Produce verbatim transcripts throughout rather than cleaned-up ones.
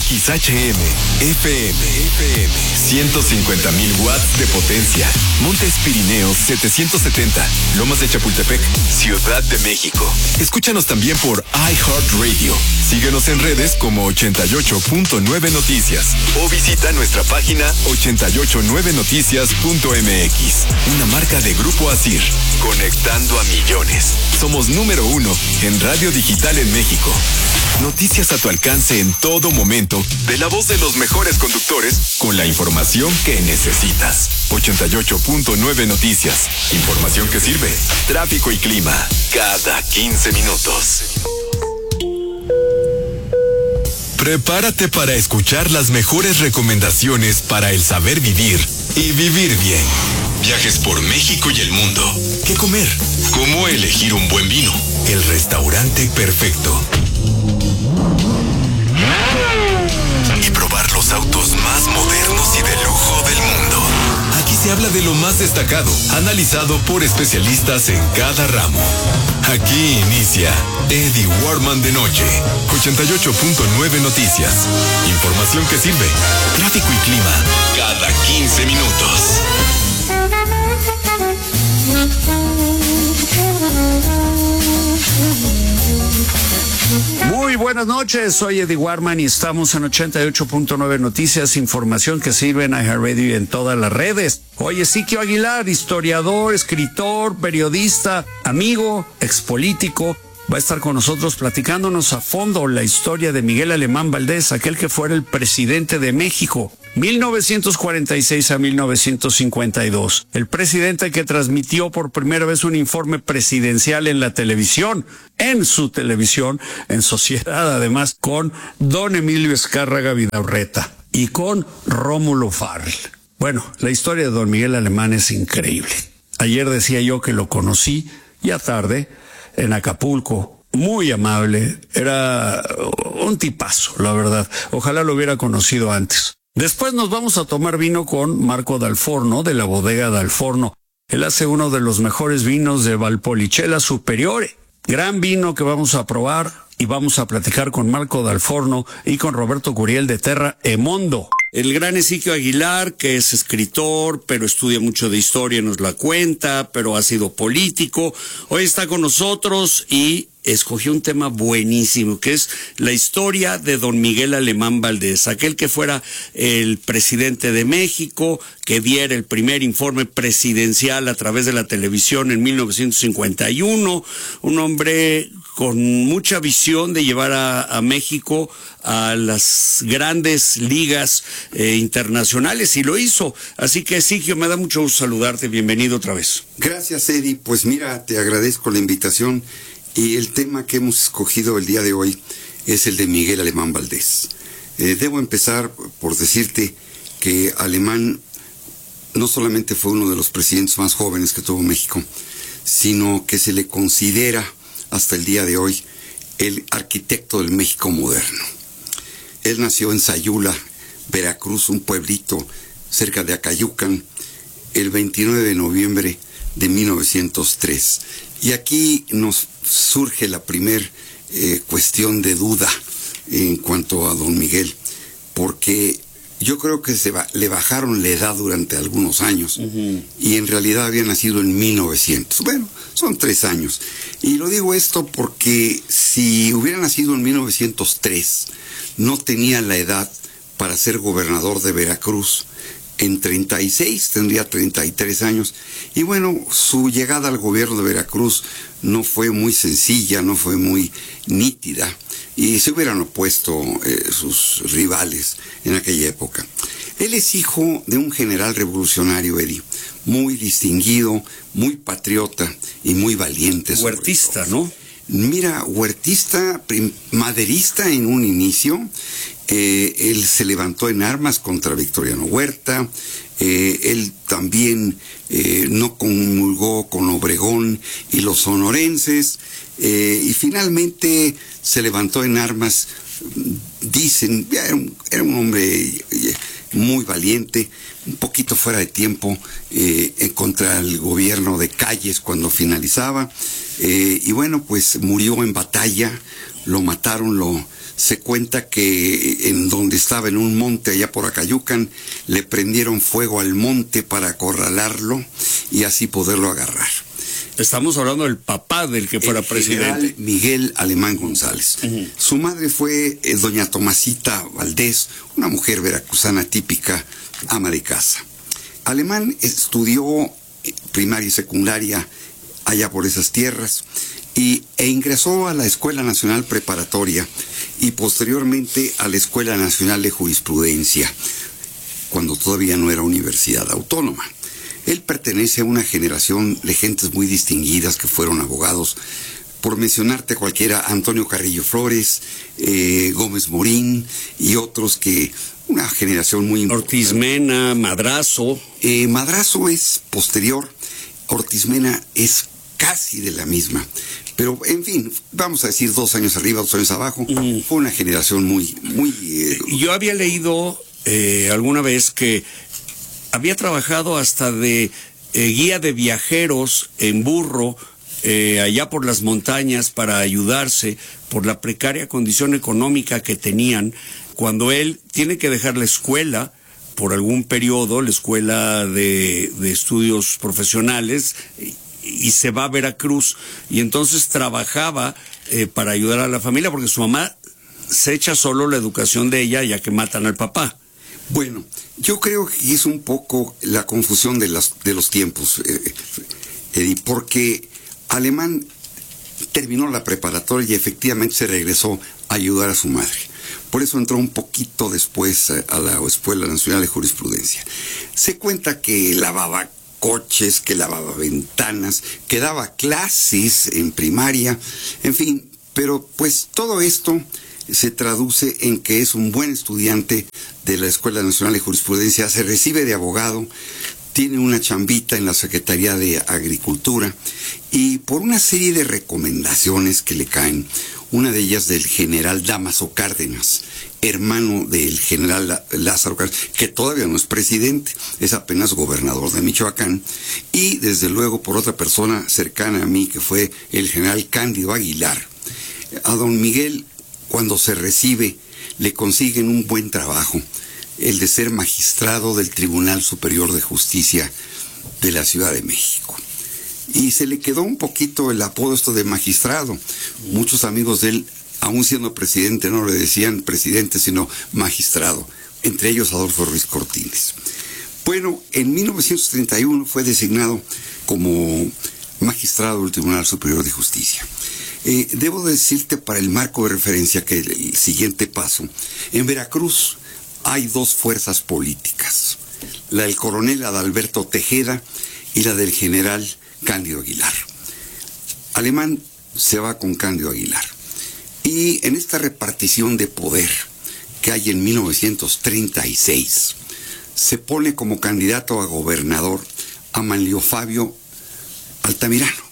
X H M, F M, F M, ciento cincuenta mil watts de potencia. Montes Pirineos setecientos setenta, Lomas de Chapultepec, Ciudad de México. Escúchanos también por iHeartRadio. Síguenos en redes como ochenta y ocho punto nueve Noticias o visita nuestra página ochenta y ocho nueve noticias punto m x. Una marca de Grupo Asir, conectando a millones. Somos número uno en radio digital en México. Noticias a tu alcance en todo momento, de la voz de los mejores conductores, con la información que necesitas. ochenta y ocho punto nueve Noticias. Información que sirve. Tráfico y clima, cada quince minutos. Prepárate para escuchar las mejores recomendaciones para el saber vivir y vivir bien. Viajes por México y el mundo. ¿Qué comer? ¿Cómo elegir un buen vino? El restaurante perfecto. Y probar los autos más modernos y de lujo del mundo. Aquí se habla de lo más destacado, analizado por especialistas en cada ramo. Aquí inicia Eddie Warman de noche. ochenta y ocho punto nueve Noticias. Información que sirve. Tráfico y clima, cada quince minutos. Muy buenas noches, soy Eddie Warman y estamos en ochenta y ocho punto nueve Noticias, información que sirve en iHeartRadio y en todas las redes. Hoy Ezequiel Aguilar, historiador, escritor, periodista, amigo, expolítico, va a estar con nosotros platicándonos a fondo la historia de Miguel Alemán Valdés, aquel que fuera el presidente de México, mil novecientos cuarenta y seis a mil novecientos cincuenta y dos. El presidente que transmitió por primera vez un informe presidencial en la televisión, en su televisión, en sociedad además, con don Emilio Azcárraga Vidaurreta y con Rómulo Farrell. Bueno, la historia de don Miguel Alemán es increíble. Ayer decía yo que lo conocí ya tarde en Acapulco, muy amable, era un tipazo, la verdad. Ojalá lo hubiera conocido antes. Después nos vamos a tomar vino con Marco Dalforno, de la bodega Dalforno. Él hace uno de los mejores vinos de Valpolicella Superiore. Gran vino que vamos a probar y vamos a platicar con Marco Dalforno y con Roberto Curiel de Terra Emondo. El gran Ezequiel Aguilar, que es escritor, pero estudia mucho de historia, nos la cuenta, pero ha sido político. Hoy está con nosotros y escogió un tema buenísimo, que es la historia de don Miguel Alemán Valdés, aquel que fuera el presidente de México, que diera el primer informe presidencial a través de la televisión en mil novecientos cincuenta y uno, un hombre con mucha visión de llevar a, a México a las grandes ligas eh, internacionales, y lo hizo. Así que, Ezequiel, me da mucho gusto saludarte, bienvenido otra vez. Gracias, Eddie. Pues mira, te agradezco la invitación, y el tema que hemos escogido el día de hoy es el de Miguel Alemán Valdés. Eh, debo empezar por decirte que Alemán no solamente fue uno de los presidentes más jóvenes que tuvo México, sino que se le considera hasta el día de hoy el arquitecto del México moderno. Él nació en Sayula, Veracruz, un pueblito cerca de Acayucan, el veintinueve de noviembre de mil novecientos tres. Y aquí nos surge la primer eh, cuestión de duda en cuanto a don Miguel, porque yo creo que se va, le bajaron la edad durante algunos años, uh-huh. y en realidad había nacido en mil novecientos. Bueno, son tres años. Y lo digo esto porque si hubiera nacido en mil novecientos tres, no tenía la edad para ser gobernador de Veracruz. En treinta y seis tendría treinta y tres años. Y bueno, su llegada al gobierno de Veracruz no fue muy sencilla, no fue muy nítida, y se hubieran opuesto eh, sus rivales en aquella época. Él es hijo de un general revolucionario, Eddie, muy distinguido, muy patriota y muy valiente. Huertista, ¿no? Mira, huertista, maderista en un inicio. Eh, él se levantó en armas contra Victoriano Huerta. Eh, él también eh, no comulgó con Obregón y los sonorenses, eh, y finalmente se levantó en armas. Dicen, era un, era un hombre muy valiente, un poquito fuera de tiempo, eh, contra el gobierno de Calles cuando finalizaba, eh, y bueno, pues murió en batalla, lo mataron, lo Se cuenta que en donde estaba, en un monte allá por Acayucan, le prendieron fuego al monte para acorralarlo y así poderlo agarrar. Estamos hablando del papá del que fuera el presidente. Miguel Alemán González. Uh-huh. Su madre fue eh, doña Tomasita Valdés, una mujer veracruzana típica, ama de casa. Alemán estudió primaria y secundaria allá por esas tierras y, e ingresó a la Escuela Nacional Preparatoria y posteriormente a la Escuela Nacional de Jurisprudencia, cuando todavía no era universidad autónoma. Él pertenece a una generación de gentes muy distinguidas que fueron abogados, por mencionarte cualquiera, Antonio Carrillo Flores, eh, Gómez Morín y otros que, una generación muy importante. Ortiz Mena, Madrazo. Eh, Madrazo es posterior, Ortiz Mena es casi de la misma. Pero, en fin, vamos a decir dos años arriba, dos años abajo. Mm. Fue una generación muy... muy eh, Yo había leído eh, alguna vez que había trabajado hasta de eh, guía de viajeros en burro eh, allá por las montañas para ayudarse por la precaria condición económica que tenían cuando él tiene que dejar la escuela por algún periodo, la escuela de, de estudios profesionales, y, y se va a Veracruz y entonces trabajaba eh, para ayudar a la familia porque su mamá se echa solo la educación de ella ya que matan al papá. Bueno, yo creo que es un poco la confusión de, las, de los tiempos, eh, Eddie, porque Alemán terminó la preparatoria y efectivamente se regresó a ayudar a su madre. Por eso entró un poquito después a la Escuela Nacional de Jurisprudencia. Se cuenta que lavaba coches, que lavaba ventanas, que daba clases en primaria, en fin, pero pues todo esto se traduce en que es un buen estudiante de la Escuela Nacional de Jurisprudencia, se recibe de abogado, tiene una chambita en la Secretaría de Agricultura y por una serie de recomendaciones que le caen, una de ellas del general Dámaso Cárdenas, hermano del general Lázaro Cárdenas, que todavía no es presidente, es apenas gobernador de Michoacán, y desde luego por otra persona cercana a mí que fue el general Cándido Aguilar. A don Miguel, cuando se recibe, le consiguen un buen trabajo, el de ser magistrado del Tribunal Superior de Justicia de la Ciudad de México. Y se le quedó un poquito el apodo esto de magistrado. Muchos amigos de él, aún siendo presidente, no le decían presidente, sino magistrado, entre ellos Adolfo Ruiz Cortines. Bueno, en mil novecientos treinta y uno fue designado como magistrado del Tribunal Superior de Justicia. Eh, debo decirte para el marco de referencia que el, el siguiente paso, en Veracruz hay dos fuerzas políticas, la del coronel Adalberto Tejeda y la del general Cándido Aguilar. Alemán se va con Cándido Aguilar. Y en esta repartición de poder que hay en mil novecientos treinta y seis, se pone como candidato a gobernador a Manlio Fabio Altamirano.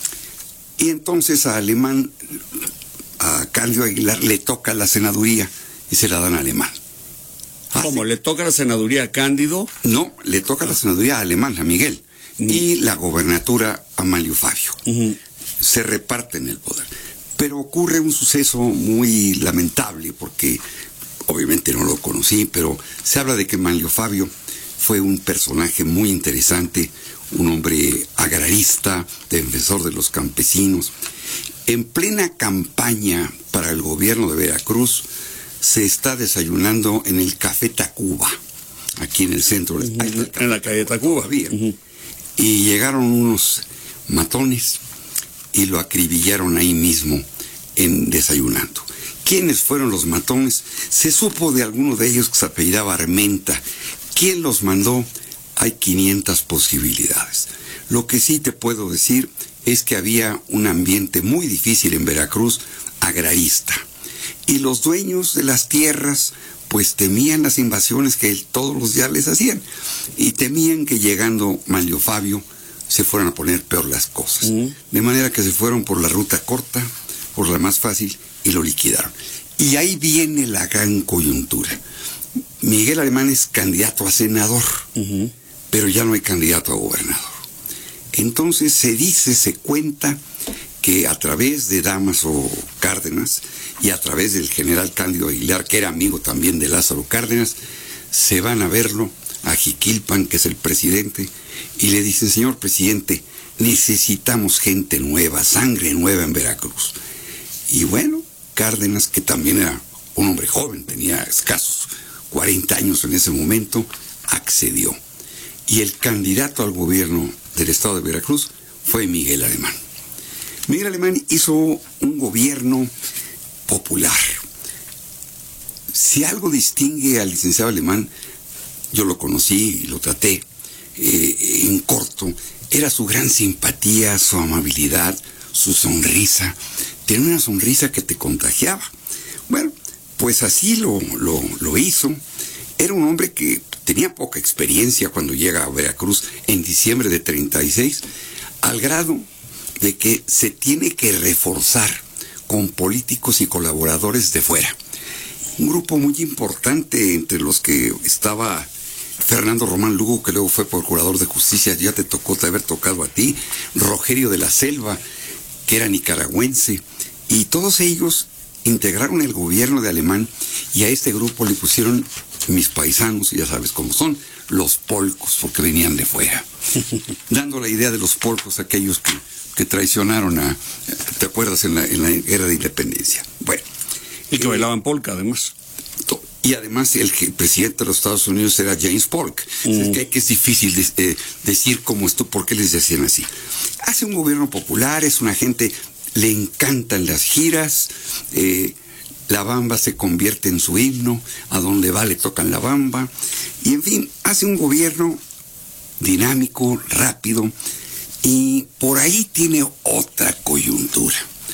Y entonces a Alemán, a Cándido Aguilar, le toca la senaduría y se la dan a Alemán. ¿Cómo? ¿Le toca la senaduría a Cándido? No, le toca la senaduría a Alemán, a Miguel, uh-huh. y la gobernatura a Manlio Fabio. Uh-huh. Se reparten el poder. Pero ocurre un suceso muy lamentable, porque obviamente no lo conocí, pero se habla de que Manlio Fabio fue un personaje muy interesante, un hombre agrarista, defensor de los campesinos. En plena campaña para el gobierno de Veracruz, se está desayunando en el Café Tacuba, aquí en el centro. Uh-huh. Ahí en la calle Tacuba. Uh-huh. Y llegaron unos matones y lo acribillaron ahí mismo, en desayunando. ¿Quiénes fueron los matones? Se supo de alguno de ellos que se apellidaba Armenta. ¿Quién los mandó? Hay quinientas posibilidades. Lo que sí te puedo decir es que había un ambiente muy difícil en Veracruz, agrarista. Y los dueños de las tierras pues temían las invasiones que todos los días les hacían. Y temían que llegando Manlio Fabio se fueran a poner peor las cosas. Mm. De manera que se fueron por la ruta corta, por la más fácil, y lo liquidaron. Y ahí viene la gran coyuntura. Miguel Alemán es candidato a senador, uh-huh. pero ya no hay candidato a gobernador. Entonces se dice, se cuenta que a través de Dámaso Cárdenas y a través del general Cándido Aguilar, que era amigo también de Lázaro Cárdenas, se van a verlo a Jiquilpan, que es el presidente, y le dicen: señor presidente, necesitamos gente nueva, sangre nueva en Veracruz. Y bueno, Cárdenas, que también era un hombre joven, tenía escasos cuarenta años en ese momento, accedió. Y el candidato al gobierno del estado de Veracruz fue Miguel Alemán. Miguel Alemán hizo un gobierno popular. Si algo distingue al licenciado Alemán, yo lo conocí y lo traté eh, en corto, era su gran simpatía, su amabilidad, su sonrisa. Tenía una sonrisa que te contagiaba. Bueno, pues así lo, lo, lo hizo. Era un hombre que tenía poca experiencia cuando llega a Veracruz en diciembre de treinta y seis, al grado de que se tiene que reforzar con políticos y colaboradores de fuera. Un grupo muy importante, entre los que estaba Fernando Román Lugo, que luego fue procurador de justicia, ya te tocó te haber tocado a ti, Rogerio de la Selva, que era nicaragüense, y todos ellos integraron el gobierno de Alemán, y a este grupo le pusieron mis paisanos, y ya sabes cómo son, los polcos, porque venían de fuera, dando la idea de los polcos, aquellos que, que traicionaron a, ¿te acuerdas? En la, en la guerra de independencia. Bueno. Y que eh, bailaban polka, además. Y además el, el presidente de los Estados Unidos era James Polk. Mm. Es que, que es difícil de, eh, decir cómo esto, por qué les decían así. Hace un gobierno popular, es una gente, le encantan las giras, eh, la bamba se convierte en su himno, a donde va le tocan la bamba, y en fin, hace un gobierno dinámico, rápido, y por ahí tiene otra coyuntura.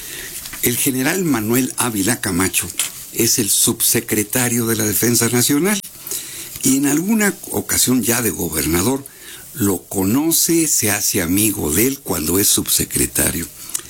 El general Manuel Ávila Camacho es el subsecretario de la Defensa Nacional, y en alguna ocasión ya de gobernador lo conoce, se hace amigo de él cuando es subsecretario.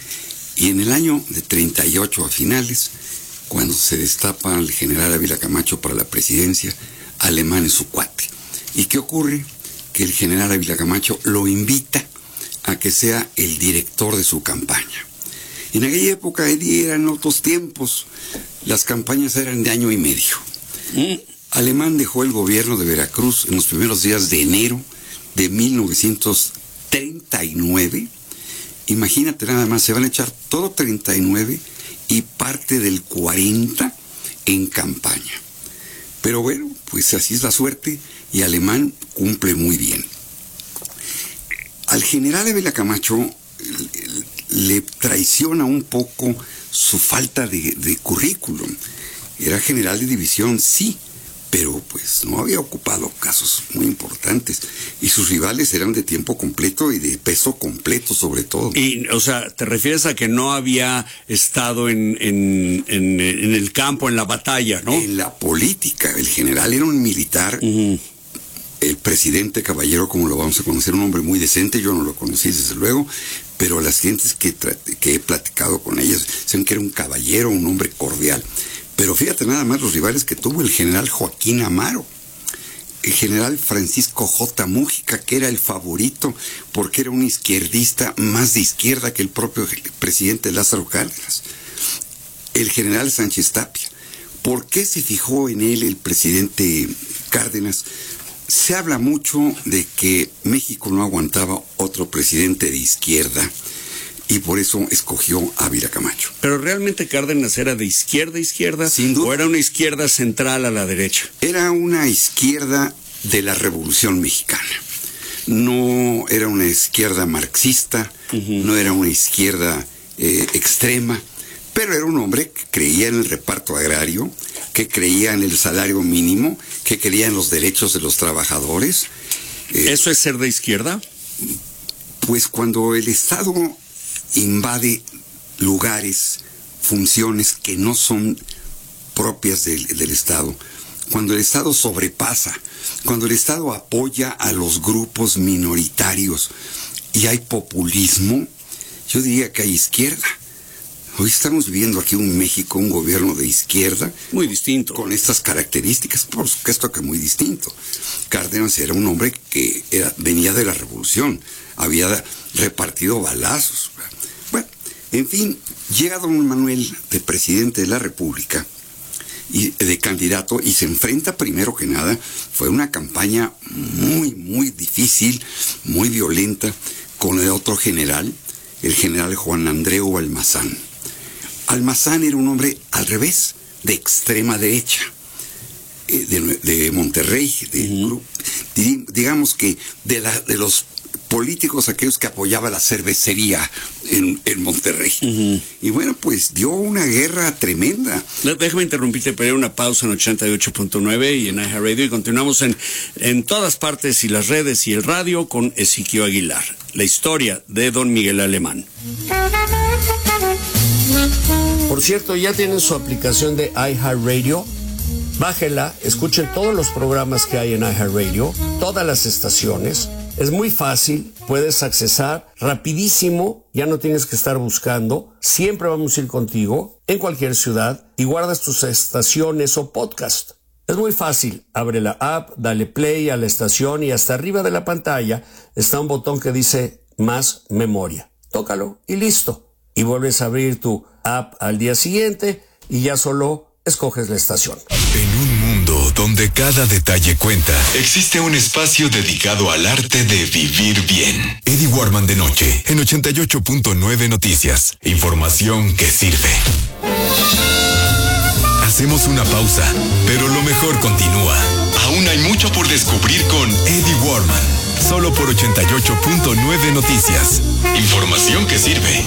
Y en el año de treinta y ocho a finales, cuando se destapa el general Ávila Camacho para la presidencia, Alemán es su cuate. ¿Y qué ocurre? Que el general Ávila Camacho lo invita a que sea el director de su campaña. En aquella época eran otros tiempos, las campañas eran de año y medio. Mm. Alemán dejó el gobierno de Veracruz en los primeros días de enero de mil novecientos treinta y nueve. Imagínate nada más, se van a echar todo treinta y nueve y parte del cuarenta en campaña. Pero bueno, pues así es la suerte, y Alemán cumple muy bien. Al general Ávila Camacho le traiciona un poco su falta de, de currículum. Era general de división, sí, pero pues no había ocupado casos muy importantes, y sus rivales eran de tiempo completo y de peso completo sobre todo. Y, o sea, ¿te refieres a que no había estado en, en, en, en el campo, en la batalla, no? En la política. El general era un militar. Uh-huh. El presidente Caballero, como lo vamos a conocer, un hombre muy decente, yo no lo conocí desde luego, pero las gentes que, que he platicado con ellas dicen que era un caballero, un hombre cordial. Pero fíjate nada más los rivales que tuvo: el general Joaquín Amaro, el general Francisco J. Mújica, que era el favorito porque era un izquierdista más de izquierda que el propio presidente Lázaro Cárdenas, el general Sánchez Tapia. ¿Por qué se fijó en él el presidente Cárdenas? Se habla mucho de que México no aguantaba otro presidente de izquierda, y por eso escogió a Ávila Camacho. ¿Pero realmente Cárdenas era de izquierda a izquierda? Sin duda. ¿O era una izquierda central a la derecha? Era una izquierda de la Revolución Mexicana. No era una izquierda marxista, uh-huh. no era una izquierda eh, extrema, pero era un hombre que creía en el reparto agrario, que creía en el salario mínimo, que creía en los derechos de los trabajadores. Eh, ¿Eso es ser de izquierda? Pues cuando el Estado invade lugares, funciones que no son propias del, del Estado, cuando el Estado sobrepasa, cuando el Estado apoya a los grupos minoritarios y hay populismo, yo diría que hay izquierda. Hoy estamos viviendo aquí en México un gobierno de izquierda. Muy distinto. Con estas características, por supuesto que muy distinto. Cárdenas era un hombre que era, venía de la revolución, había repartido balazos. Bueno, En fin, llega don Manuel de presidente de la República y de candidato y se enfrenta primero que nada, fue una campaña muy, muy difícil, muy violenta, con el otro general, el general Juan Andreu Almazán. Almazán era un hombre al revés, de extrema derecha, eh, de, de Monterrey, de, uh-huh. digamos que de, la, de los políticos aquellos que apoyaban la cervecería en, en Monterrey. Uh-huh. Y bueno, pues dio una guerra tremenda. Déjame interrumpirte, pero hay una pausa en ochenta y ocho punto nueve y en iHeartRadio, y continuamos en, en todas partes y las redes y el radio con Ezequiel Aguilar. La historia de don Miguel Alemán. Por cierto, ya tienen su aplicación de iHeartRadio. Bájela, escuchen todos los programas que hay en iHeartRadio, todas las estaciones. Es muy fácil, puedes accesar rapidísimo, ya no tienes que estar buscando. Siempre vamos a ir contigo en cualquier ciudad y guardas tus estaciones o podcast. Es muy fácil, abre la app, dale play a la estación y hasta arriba de la pantalla está un botón que dice más memoria. Tócalo y listo. Y vuelves a abrir tu app al día siguiente y ya solo escoges la estación. En un mundo donde cada detalle cuenta, existe un espacio dedicado al arte de vivir bien. Eddie Warman de noche, en ochenta y ocho punto nueve Noticias. Información que sirve. Hacemos una pausa, pero lo mejor continúa. Aún hay mucho por descubrir con Eddie Warman. Solo por ochenta y ocho punto nueve Noticias. Información que sirve.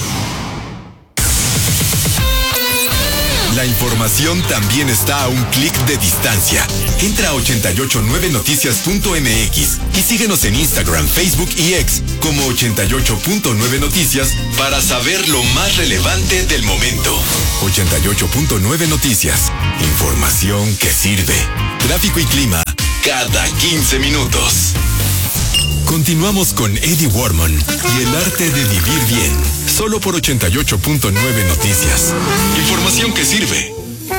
La información también está a un clic de distancia. Entra a ochenta y ocho punto nueve noticias punto m x y síguenos en Instagram, Facebook y X como ochenta y ocho punto nueve Noticias para saber lo más relevante del momento. ochenta y ocho punto nueve Noticias. Información que sirve. Tráfico y clima cada quince minutos. Continuamos con Eddie Warman y el arte de vivir bien. Solo por ochenta y ocho punto nueve Noticias. Información que sirve.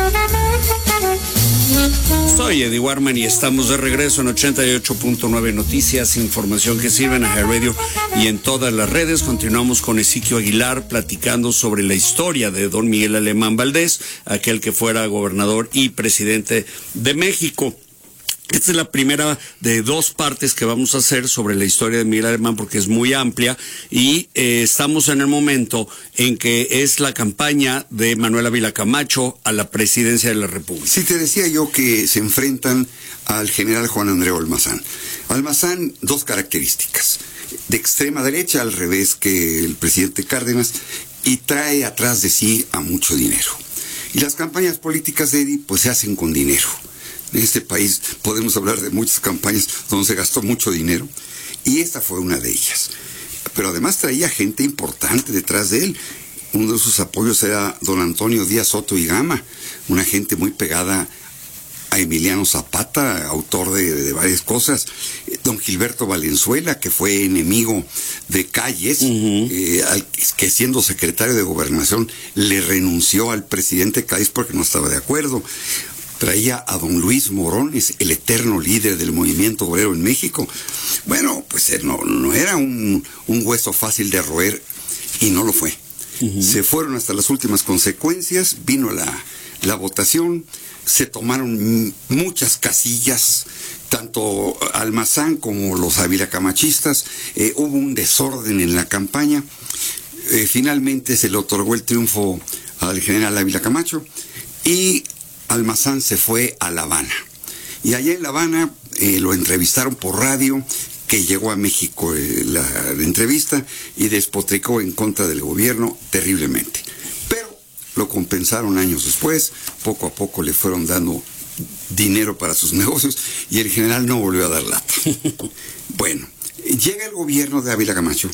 Soy Eddie Warman y estamos de regreso en ochenta y ocho punto nueve Noticias, información que sirve en iHeartRadio y en todas las redes. Continuamos con Ezequiel Aguilar platicando sobre la historia de don Miguel Alemán Valdés, aquel que fuera gobernador y presidente de México. Esta es la primera de dos partes que vamos a hacer sobre la historia de Miguel Alemán porque es muy amplia y eh, estamos en el momento en que es la campaña de Manuel Ávila Camacho a la presidencia de la República. Sí, te decía yo que se enfrentan al general Juan Andreu Almazán. Almazán, dos características. De extrema derecha, al revés que el presidente Cárdenas, y trae atrás de sí a mucho dinero. Y las campañas políticas de Eddie, pues se hacen con dinero. En este país podemos hablar de muchas campañas donde se gastó mucho dinero y esta fue una de ellas. Pero además traía gente importante detrás de él. Uno de sus apoyos era don Antonio Díaz Soto y Gama, una gente muy pegada a Emiliano Zapata, autor de, de varias cosas. Don Gilberto Valenzuela, que fue enemigo de Calles, uh-huh. eh, al, que siendo secretario de Gobernación le renunció al presidente Calles porque no estaba de acuerdo. Traía a don Luis Morones, el eterno líder del movimiento obrero en México. Bueno, pues no, no era un, un hueso fácil de roer, y no lo fue. Uh-huh. Se fueron hasta las últimas consecuencias, vino la, la votación, se tomaron muchas casillas, tanto Almazán como los Ávila Camachistas, eh, hubo un desorden en la campaña, eh, finalmente se le otorgó el triunfo al general Ávila Camacho, y Almazán se fue a La Habana. Y allá en La Habana eh, lo entrevistaron por radio, que llegó a México eh, la, la entrevista y despotricó en contra del gobierno terriblemente. Pero lo compensaron años después, poco a poco le fueron dando dinero para sus negocios y el general no volvió a dar lata. Bueno, llega el gobierno de Ávila Camacho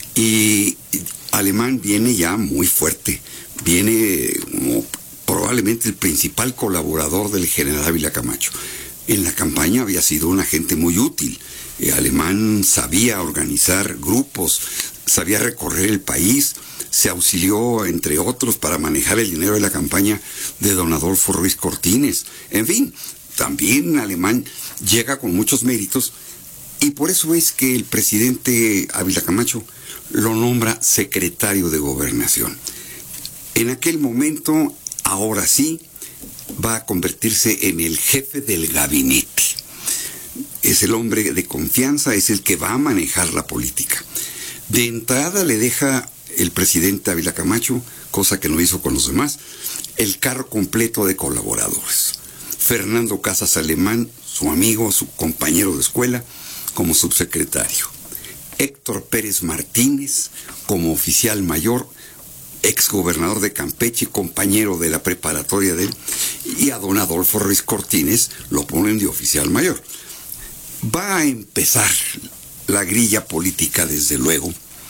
y Alemán viene ya muy fuerte, viene como probablemente el principal colaborador del general Ávila Camacho. En la campaña había sido un agente muy útil. Eh, Alemán sabía organizar grupos, sabía recorrer el país, se auxilió, entre otros, para manejar el dinero de la campaña de don Adolfo Ruiz Cortines. En fin, también Alemán llega con muchos méritos Y por eso es que el presidente Ávila Camacho lo nombra secretario de Gobernación. En aquel momento, ahora sí, va a convertirse en el jefe del gabinete. Es el hombre de confianza, es el que va a manejar la política. De entrada le deja el presidente Ávila Camacho, cosa que no hizo con los demás, el carro completo de colaboradores. Fernando Casas Alemán, su amigo, su compañero de escuela, como subsecretario. Héctor Pérez Martínez, como oficial mayor, exgobernador de Campeche, compañero de la preparatoria de él, y a don Adolfo Ruiz Cortines lo ponen de oficial mayor. Va a empezar la grilla política, desde luego,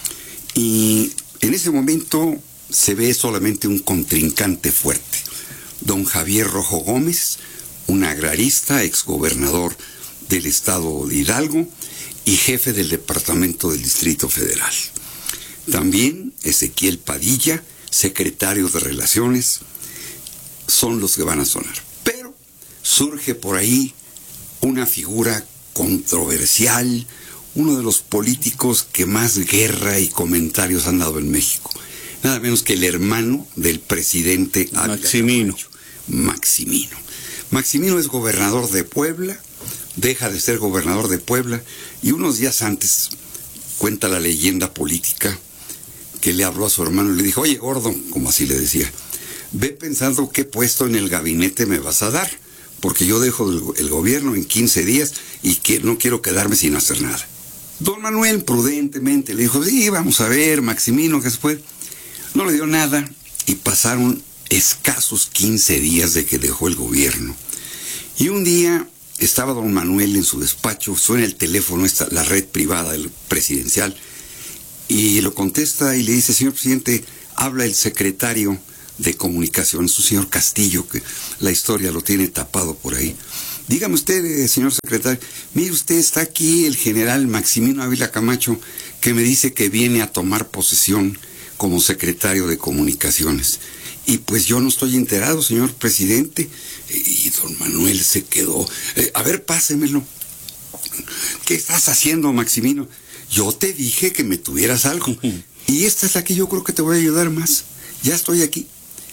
y en ese momento se ve solamente un contrincante fuerte, don Javier Rojo Gómez, un agrarista, exgobernador del estado de Hidalgo y jefe del departamento del Distrito Federal. También Ezequiel Padilla, secretario de Relaciones, son los que van a sonar. Pero surge por ahí una figura controversial, uno de los políticos que más guerra y comentarios han dado en México. Nada menos que el hermano del presidente Maximino. Maximino. Maximino es gobernador de Puebla, deja de ser gobernador de Puebla, y unos días antes, cuenta la leyenda política, que le habló a su hermano y le dijo: oye, gordo, como así le decía, ve pensando qué puesto en el gabinete me vas a dar, porque yo dejo el, el gobierno en quince días y que no quiero quedarme sin hacer nada. Don Manuel prudentemente le dijo: sí, vamos a ver, Maximino, ¿qué se puede? No le dio nada y pasaron escasos quince días de que dejó el gobierno. Y un día estaba don Manuel en su despacho, suena el teléfono, esta, la red privada del presidencial, y lo contesta y le dice: señor presidente, habla el secretario de Comunicaciones, un señor Castillo, que la historia lo tiene tapado por ahí. Dígame usted, señor secretario, mire usted, está aquí el general Maximino Ávila Camacho, que me dice que viene a tomar posesión como secretario de Comunicaciones. Y pues yo no estoy enterado, señor presidente. Y don Manuel se quedó. Eh, a ver, pásemelo. ¿Qué estás haciendo, Maximino? Yo te dije que me tuvieras algo. Y esta es la que yo creo que te voy a ayudar más. Ya estoy aquí.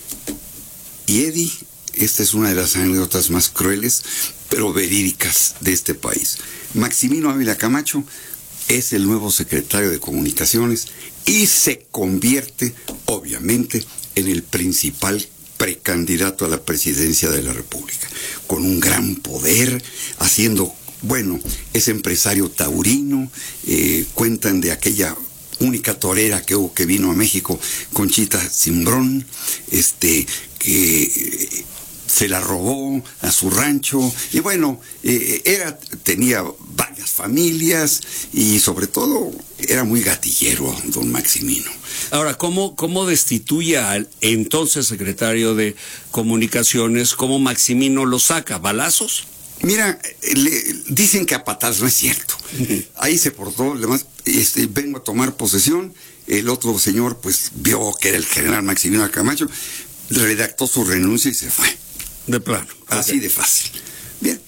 Y Eddie, esta es una de las anécdotas más crueles, pero verídicas de este país. Maximino Ávila Camacho es el nuevo secretario de Comunicaciones y se convierte, obviamente, en el principal precandidato a la presidencia de la República, con un gran poder, haciendo, bueno, es empresario taurino, eh, cuentan de aquella única torera que hubo que vino a México, Conchita Cimbrón, este, que eh, se la robó a su rancho, y bueno, eh, era, tenía varias familias, y sobre todo era muy gatillero don Maximino. Ahora, ¿cómo, cómo destituye al entonces secretario de Comunicaciones? ¿Cómo Maximino lo saca? ¿Balazos? Mira, le, dicen que a patadas, no es cierto. Ahí se portó, además, este, vengo a tomar posesión. El otro señor, pues, vio que era el general Maximino Camacho, redactó su renuncia y se fue. De plano. Así Okay. de fácil. Bien,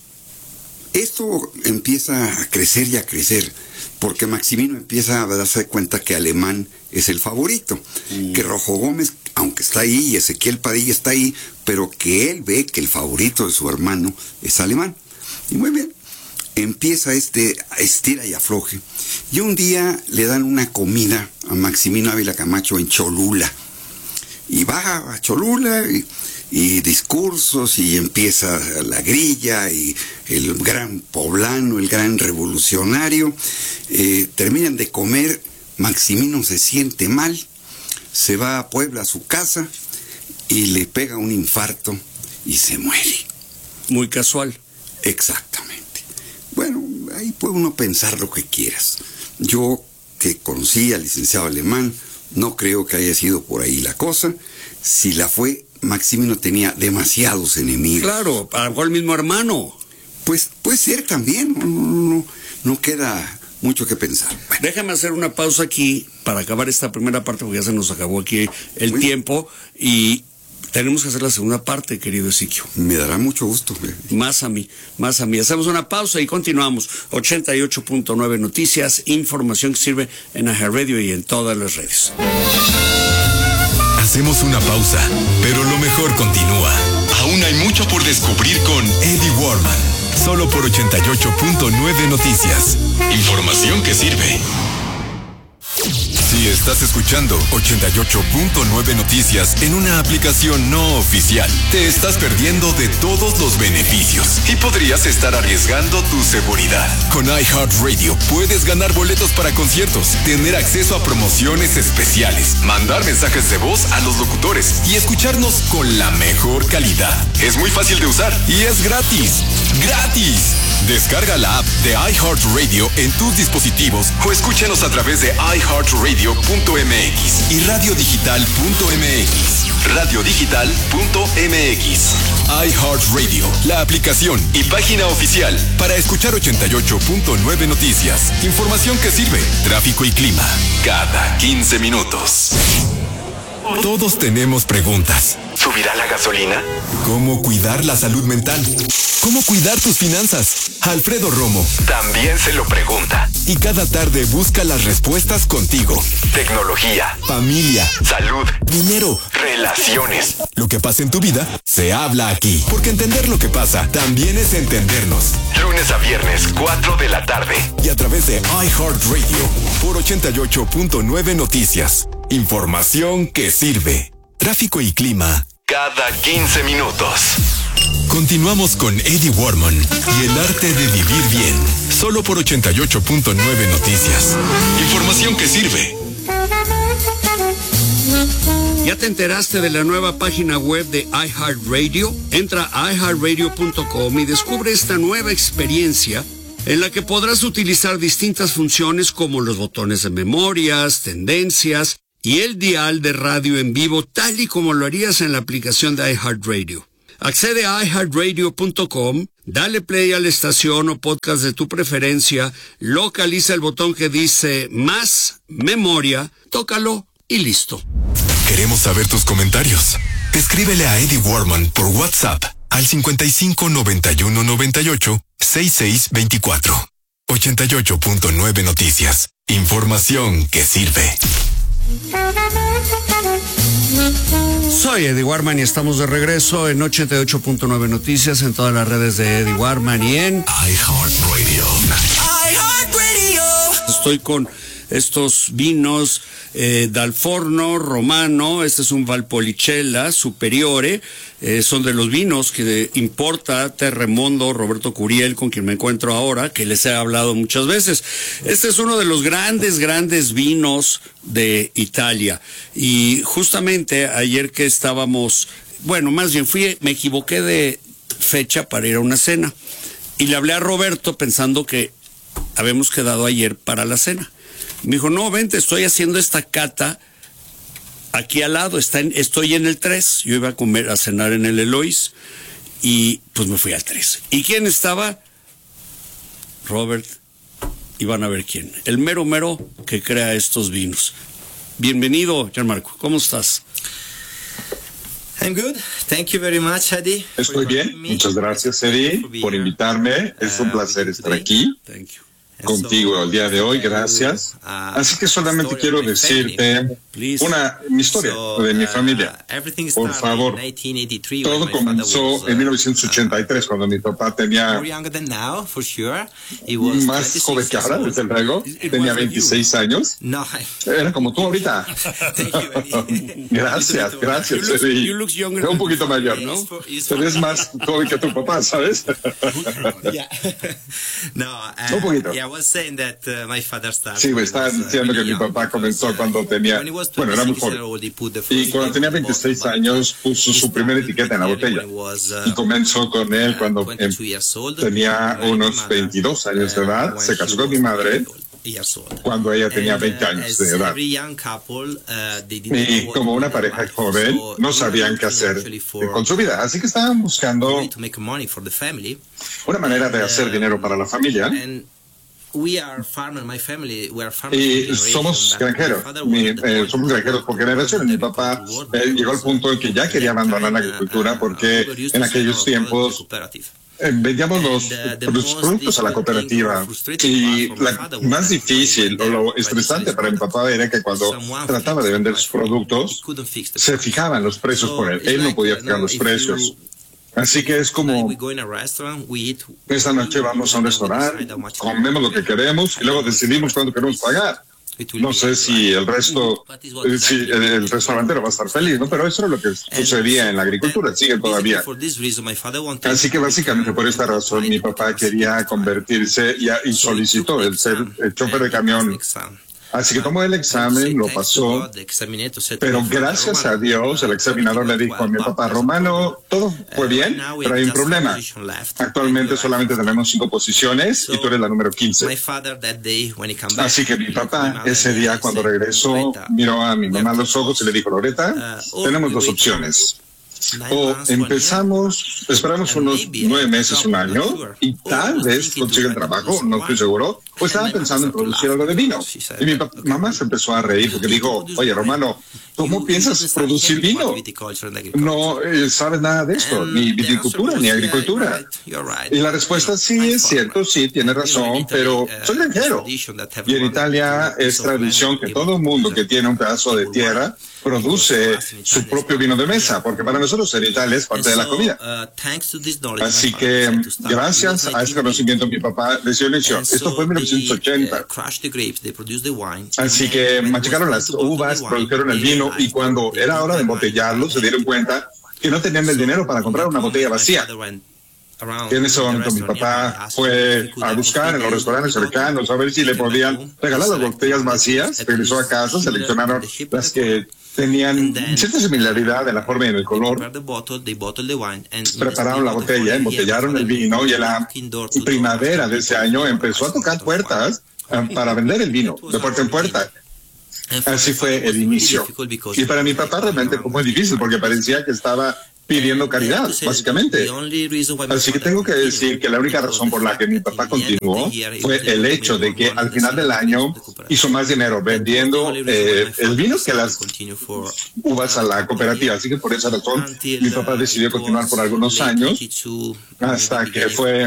esto empieza a crecer y a crecer, porque Maximino empieza a darse cuenta que Alemán es el favorito, mm. que Rojo Gómez, aunque está ahí, y Ezequiel Padilla está ahí, pero que él ve que el favorito de su hermano es Alemán. Y muy bien, empieza este estira y afloje, y un día le dan una comida a Maximino Ávila Camacho en Cholula, y va a Cholula y, y discursos, y empieza la grilla, y el gran poblano, el gran revolucionario, eh, terminan de comer, Maximino se siente mal, se va a Puebla a su casa y le pega un infarto y se muere. Muy casual. Exactamente. Bueno, ahí puede uno pensar lo que quieras. Yo, que conocí al licenciado Alemán, no creo que haya sido por ahí la cosa. Si la fue, Maximino tenía demasiados enemigos. Claro, a lo mejor el mismo hermano. Pues puede ser también, no, no, no, no queda mucho que pensar. Bueno. Déjame hacer una pausa aquí para acabar esta primera parte, porque ya se nos acabó aquí el Muy tiempo, y Tenemos que hacer la segunda parte, querido Ezequiel. Me dará mucho gusto. Más a mí, más a mí. Hacemos una pausa y continuamos. ochenta y ocho punto nueve Noticias, información que sirve en iHeartRadio y en todas las redes. Hacemos una pausa, pero lo mejor continúa. Aún hay mucho por descubrir con Eddie Warman. Solo por ochenta y ocho punto nueve Noticias. Información que sirve. Si estás escuchando ochenta y ocho punto nueve Noticias en una aplicación no oficial, te estás perdiendo de todos los beneficios y podrías estar arriesgando tu seguridad. Con iHeartRadio puedes ganar boletos para conciertos, tener acceso a promociones especiales, mandar mensajes de voz a los locutores y escucharnos con la mejor calidad. Es muy fácil de usar y es gratis. ¡Gratis! Descarga la app de iHeartRadio en tus dispositivos o escúchanos a través de i heart radio punto m x y radio digital punto m x. radio digital punto m x. iHeartRadio, la aplicación y página oficial para escuchar ochenta y ocho punto nueve Noticias. Información que sirve. Tráfico y clima cada quince minutos. Todos tenemos preguntas. ¿Subirá la gasolina? ¿Cómo cuidar la salud mental? ¿Cómo cuidar tus finanzas? Alfredo Romo también se lo pregunta. Y cada tarde busca las respuestas contigo. Tecnología, familia, salud, dinero, relaciones. Lo que pasa en tu vida, se habla aquí. Porque entender lo que pasa, también es entendernos. Lunes a viernes, cuatro de la tarde. Y a través de iHeartRadio, por ochenta y ocho punto nueve Noticias. Información que sirve. Tráfico y clima cada quince minutos. Continuamos con Eddie Warman y el arte de vivir bien. Solo por ochenta y ocho punto nueve Noticias. Información que sirve. ¿Ya te enteraste de la nueva página web de iHeartRadio? Entra a i heart radio punto com y descubre esta nueva experiencia en la que podrás utilizar distintas funciones como los botones de memorias, tendencias y el dial de radio en vivo, tal y como lo harías en la aplicación de iHeartRadio. Accede a i heart radio punto com, dale play a la estación o podcast de tu preferencia, localiza el botón que dice Más Memoria, tócalo y listo. Queremos saber tus comentarios. Escríbele a Eddie Warman por WhatsApp al cincuenta y cinco noventa y uno noventa y ocho sesenta y seis veinticuatro. ochenta y ocho punto nueve Noticias. Información que sirve. Soy Eddie Warman y estamos de regreso en ochenta y ocho punto nueve Noticias, en todas las redes de Eddie Warman y en iHeartRadio. iHeartRadio. Estoy con estos vinos eh, Dal Forno Romano. Este es un Valpolicella Superiore. Eh, son de los vinos que importa Terremondo, Roberto Curiel, con quien me encuentro ahora, que les he hablado muchas veces. Este es uno de los grandes, grandes vinos de Italia. Y justamente ayer que estábamos, bueno, más bien fui, me equivoqué de fecha para ir a una cena. Y le hablé a Roberto pensando que habíamos quedado ayer para la cena. Me dijo, no, vente, estoy haciendo esta cata aquí al lado, está en, estoy en el tres. Yo iba a comer, a cenar en el Eloís y pues me fui al tres. ¿Y quién estaba? Robert, y van a ver quién. El mero mero que crea estos vinos. Bienvenido, Gianmarco, ¿cómo estás? I'm good. Thank you very much, Eddie. Estoy bien. Muchas gracias, Eddie, por invitarme. Es un placer estar aquí contigo el día de hoy. Gracias. Así que solamente quiero decirte una mi historia de mi familia. Por favor. Todo comenzó en mil novecientos ochenta y tres, cuando mi papá tenía más joven que ahora, desde luego. Tenía veintiséis años. Era como tú ahorita. Gracias, gracias, Eddie. Era un poquito mayor, ¿no? Te ves más joven que tu papá, ¿sabes? Un poquito. Sí, me estaba diciendo que mi papá comenzó cuando tenía, bueno, era muy joven. Y cuando tenía veintiséis años puso su primera etiqueta en la botella. Y comenzó con él cuando tenía unos veintidós años de edad. Se casó con mi madre cuando ella tenía veinte años de edad. Y como una pareja joven, no sabían qué hacer con su vida. Así que estaban buscando una manera de hacer dinero para la familia. Y somos granjeros, mi, eh, somos granjeros por generación. Mi papá eh, llegó al punto en que ya quería abandonar la agricultura porque en aquellos tiempos eh, vendíamos los, los productos a la cooperativa. Y la más difícil o lo estresante para mi papá era que cuando trataba de vender sus productos, se fijaban los precios por él. Él no podía fijar los precios. Así que es como, esta noche vamos a un restaurante, comemos lo que queremos y luego decidimos cuánto queremos pagar. No sé si el resto, si el, el restaurantero va a estar feliz, ¿no? Pero eso es lo que sucedía en la agricultura, sigue todavía. Así que básicamente por esta razón mi papá quería convertirse y, y solicitó el ser el chofer de camión. Así que tomó el examen, lo pasó, pero gracias a Dios el examinador le dijo a mi papá, Romano, todo fue bien, pero hay un problema. Actualmente solamente tenemos cinco posiciones y tú eres la número quince. Así que mi papá ese día cuando regresó miró a mi mamá a los ojos y le dijo, Loreta, tenemos dos opciones. O empezamos, esperamos unos nueve meses, un año, y tal vez consiga el trabajo, no estoy seguro, o estaba pensando en producir algo de vino. Y mi mamá se empezó a reír porque dijo, oye, Romano, ¿cómo piensas producir vino? No eh, sabes nada de esto, ni viticultura, ni agricultura. Y la respuesta, sí, es cierto, sí, tiene razón, pero soy granjero. Y en Italia es tradición que todo mundo que tiene un pedazo de tierra produce su propio vino de mesa, porque para nosotros en Italia es parte de la comida. Así que gracias a ese conocimiento mi papá le dio lección. Esto fue en mil novecientos ochenta. Así que machacaron las uvas, produjeron el vino y cuando era hora de embotellarlo se dieron cuenta que no tenían el dinero para comprar una botella vacía. En ese momento mi papá fue a buscar en los restaurantes cercanos a ver si le podían regalar las botellas vacías. Regresó a casa, seleccionaron las que tenían cierta similaridad en la forma y en el color. Prepararon la botella, embotellaron el vino y en la primavera de ese año empezó a tocar puertas para vender el vino, de puerta en puerta. Así fue el inicio. Y para mi papá realmente fue muy difícil porque parecía que estaba pidiendo caridad, básicamente. Así que tengo que decir que la única razón por la que mi papá continuó fue el hecho de que al final del año hizo más dinero vendiendo eh, el vino que las uvas a la cooperativa. Así que por esa razón mi papá decidió continuar por algunos años hasta que fue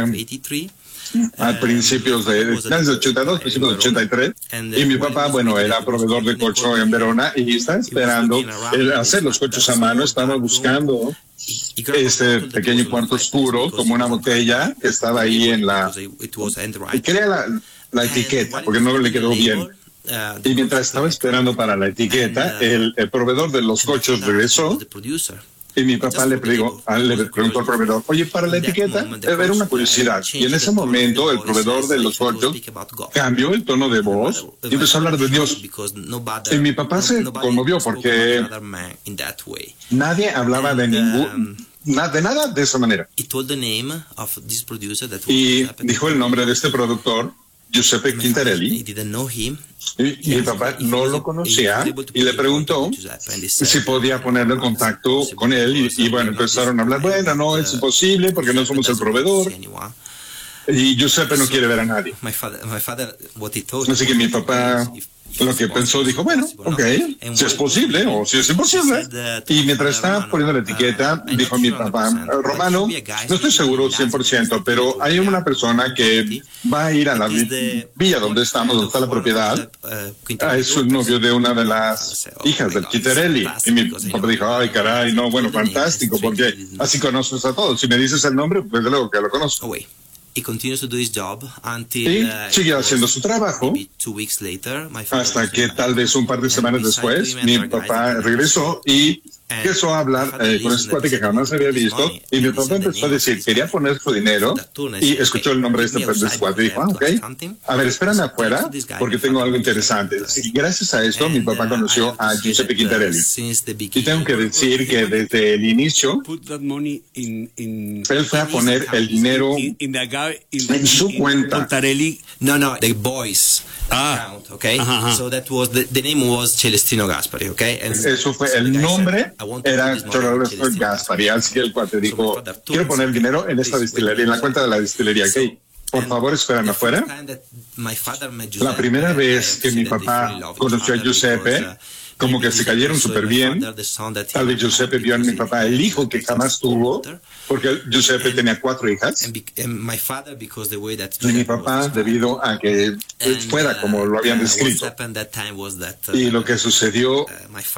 a principios de finales de ochenta y dos, principios de ochenta y tres, y mi papá, bueno, era proveedor de cocho en Verona y está esperando el hacer los cochos a mano. Estaba buscando este pequeño cuarto oscuro como una botella que estaba ahí en la y quería la, la etiqueta porque no le quedó bien. Y mientras estaba esperando para la etiqueta, el, el proveedor de los cochos regresó. Y mi papá le, preguntó, le preguntó al proveedor, oye, para la etiqueta, era una curiosidad. Y en ese momento el proveedor de los cochos cambió el tono de voz y empezó a hablar de Dios. Y mi papá se conmovió porque nadie hablaba de ningún... de nada de esa manera. Y dijo el nombre de este productor, Giuseppe Quintarelli, y mi papá no lo conocía y le preguntó si podía ponerlo en contacto con él y, y bueno, empezaron a hablar, bueno, no, es imposible porque no somos el proveedor y Giuseppe no quiere ver a nadie. Así que mi papá lo que pensó, dijo, bueno, ok, si es posible o si es imposible. Y mientras estaba poniendo la etiqueta, dijo mi papá, Romano, no estoy seguro cien por ciento, pero hay una persona que va a ir a la villa donde estamos, donde está la propiedad. Es el novio de una de las hijas del Quintarelli. Y mi papá dijo, ay, caray, no, bueno, fantástico, porque así conoces a todos. Si me dices el nombre, pues de luego que lo conozco. Y siguió haciendo su trabajo hasta que tal vez un par de semanas después mi papá regresó y empezó a hablar eh, con ese cuate que jamás había visto y mi papá empezó a decir, quería poner su dinero y escuchó el nombre de este, de este cuate y dijo, ah, ok, a ver, espérame afuera porque tengo algo interesante. Y gracias a esto mi papá conoció a Giuseppe Quintarelli y tengo que decir que desde el inicio él fue a poner el dinero en su cuenta. No, no, the boys ah. account, okay? Ajá, ajá. So that was the, the name was Celestino Gaspari, okay? And eso fue el nombre, era Celestino Gaspari, así que el cuate dijo, quiero poner el dinero en esta distillería, en la cuenta de la distillería, okay? Por favor, espérame afuera. La primera vez que mi papá conoció a Giuseppe, como que se cayeron súper bien. Tal vez Giuseppe vio en mi papá el hijo que jamás tuvo, porque Giuseppe tenía cuatro hijas. Y mi papá, debido a que fuera como lo habían descrito. Y lo que sucedió,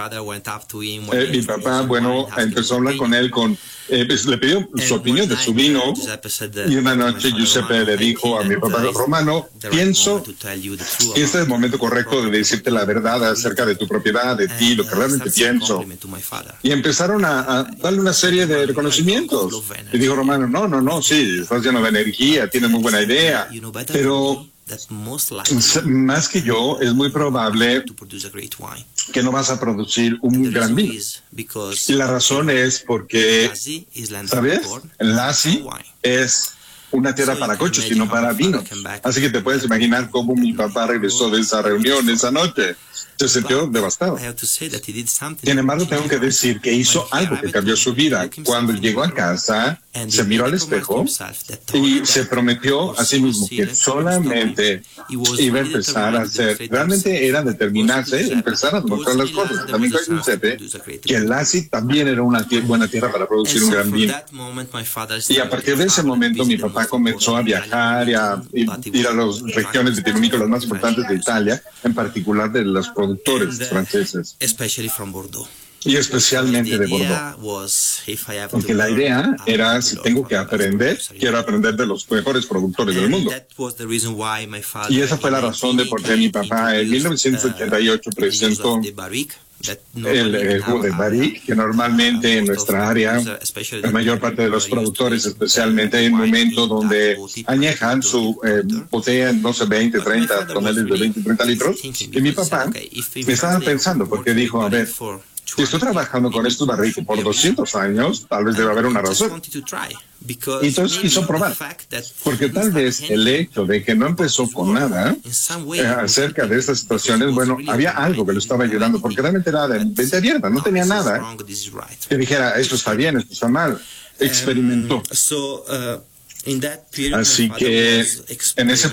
eh, mi papá, bueno, empezó a hablar con él, con eh, pues, le pidió su opinión de su vino. Y una noche Giuseppe le dijo a mi papá, Romano, pienso que este es el momento correcto de decirte la verdad acerca de tu propiedad, de ti, lo que realmente pienso. Y empezaron a, a darle una serie de reconocimientos. Y dijo Romano, no, no, no, sí, estás lleno de energía, tienes muy buena idea, pero más que yo, es muy probable que no vas a producir un gran vino. Y la razón es porque, ¿sabes? Lassi es una tierra para coches y no para vino. Así que te puedes imaginar cómo mi papá regresó de esa reunión esa noche. Se sintió devastado. Sin embargo, tengo que decir que hizo algo que cambió su vida. Cuando llegó a casa, se miró al espejo y se prometió a sí mismo que solamente iba a empezar a hacer, realmente era determinarse, empezar a demostrar las cosas. También con Giuseppe, que Lassi también era una tierra, buena tierra para producir un gran vino. Y a partir de ese momento, mi papá comenzó a viajar y a ir a las regiones vitivinícolas más importantes de Italia, en particular de los productores franceses. Y especialmente de Bordeaux. Porque la idea era, si tengo que aprender, quiero aprender de los mejores productores del mundo. Y esa fue la razón de por qué mi papá en mil novecientos ochenta y ocho presentó el, el jugo de Barrique, que normalmente en nuestra área, la mayor parte de los productores, especialmente hay un momento donde añejan su eh, botella en, no sé, veinte, treinta toneladas de veinte, treinta litros. Y mi papá me estaba pensando, porque dijo, a ver, si estoy trabajando con estos barriques por doscientos años, tal vez debe haber una razón. Y entonces quiso probar, porque tal vez el hecho de que no empezó con nada eh, acerca de estas situaciones, bueno, había algo que lo estaba ayudando, porque realmente era de mente abierta, no tenía nada que dijera, esto está bien, esto está mal. Experimentó. Así que en ese